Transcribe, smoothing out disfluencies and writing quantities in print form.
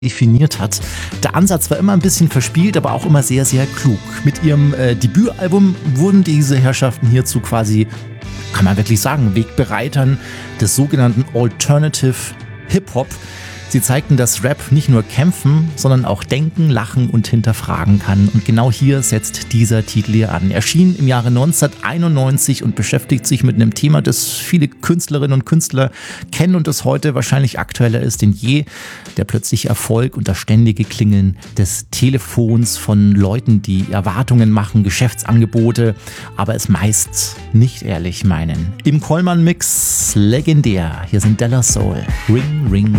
definiert hat. Der Ansatz war immer ein bisschen verspielt, aber auch immer sehr, sehr klug. Mit ihrem Debütalbum wurden diese Herrschaften hierzu quasi, kann man wirklich sagen, Wegbereitern des sogenannten Alternative Hip-Hop. Sie zeigten, dass Rap nicht nur kämpfen, sondern auch denken, lachen und hinterfragen kann. Und genau hier setzt dieser Titel hier an. Erschien im Jahre 1991 und beschäftigt sich mit einem Thema, das viele Künstlerinnen und Künstler kennen und das heute wahrscheinlich aktueller ist denn je. Der plötzliche Erfolg und das ständige Klingeln des Telefons von Leuten, die Erwartungen machen, Geschäftsangebote, aber es meist nicht ehrlich meinen. Im Kollmann-Mix legendär. Hier sind De La Soul. Ring, ring,